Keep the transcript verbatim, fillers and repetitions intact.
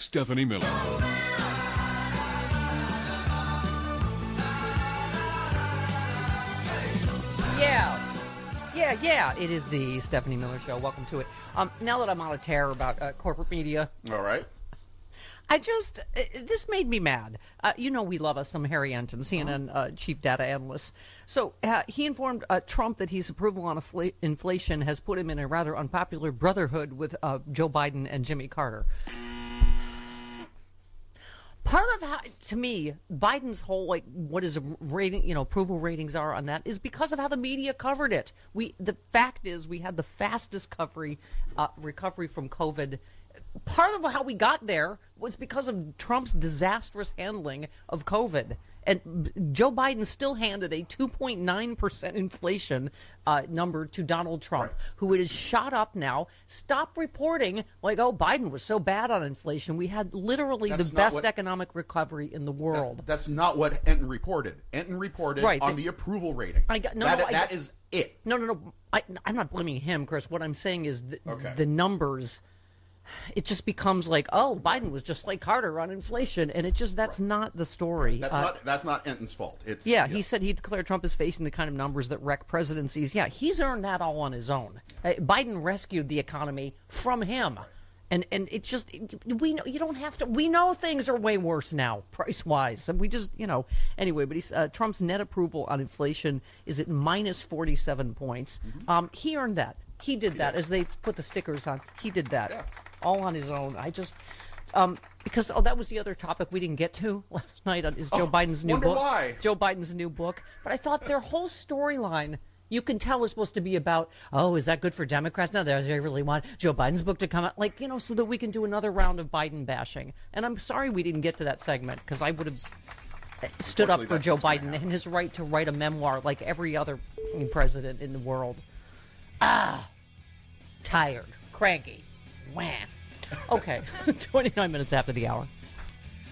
Stephanie Miller. Yeah. Yeah, yeah, it is the Stephanie Miller Show. Welcome to it. Um, now that I'm on a tear about uh, corporate media, All right. I just, uh, this made me mad. Uh, you know we love us some Harry Enton, C N N uh, chief data analyst. So uh, he informed uh, Trump that his approval on infl- inflation has put him in a rather unpopular brotherhood with uh, Joe Biden and Jimmy Carter. Part of how, to me, Biden's whole, like, what his rating, you know, approval ratings are on that is because of how the media covered it. We, the fact is, we had the fastest recovery, uh, recovery from COVID. Part of how we got there was because of Trump's disastrous handling of COVID. And Joe Biden still handed a two point nine percent inflation uh, number to Donald Trump, right. who it is shot up now. Stop reporting like, oh, Biden was so bad on inflation. We had literally That's the not best what, economic recovery in the world. That, that's not what Enton reported. Enton reported Right, on the- the approval rating. I got- no, that no, I that got- is it. No, no, no. I, I'm not blaming him, Chris. What I'm saying is th- Okay. the numbers, it just becomes like, oh, Biden was just like Carter on inflation. And it just, that's Right. not the story. That's Uh, not that's not Enton's fault. It's Yeah, he said he declared Trump is facing the kind of numbers that wreck presidencies. Yeah, he's earned that all on his own. Uh, Biden rescued the economy from him. And and it just, we know, you don't have to, we know things are way worse now, price-wise. And we just, you know, anyway, but he's, uh, Trump's net approval on inflation is at minus forty-seven points. Mm-hmm. Um, he earned that. He did that did. as they put the stickers on. He did that. Yeah. All on his own. I just, um, because, oh, that was the other topic we didn't get to last night on, is Joe Oh, Biden's new wonder book. why. Joe Biden's new book. But I thought their whole storyline, you can tell, is supposed to be about, oh, is that good for Democrats? No, they really want Joe Biden's book to come out. Like, you know, so that we can do another round of Biden bashing. And I'm sorry we didn't get to that segment, because I would have stood up Unfortunately, for that's Joe what's gonna Biden happen. and his right to write a memoir like every other president in the world. Ah, tired, cranky, wham. Okay, twenty-nine minutes after the hour.